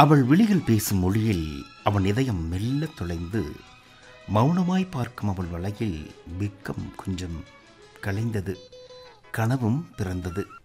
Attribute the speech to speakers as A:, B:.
A: அவள் விழிகள் பேசும் மொழியில் அவன் இதயம் மெல்ல தொலைந்து மௌனமாய் பார்க்கும் அவள் வளையில் வெட்கம் கொஞ்சம் கலைந்தது. கனவும் பிறந்தது.